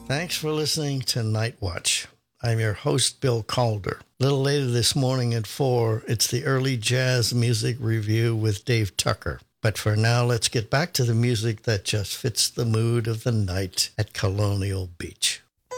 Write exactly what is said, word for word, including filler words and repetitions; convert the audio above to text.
Thanks for listening to Night Watch. I'm your host, Bill Calder. A little later this morning at four, it's the early jazz music review with Dave Tucker. But for now, let's get back to the music that just fits the mood of the night at Colonial Beach.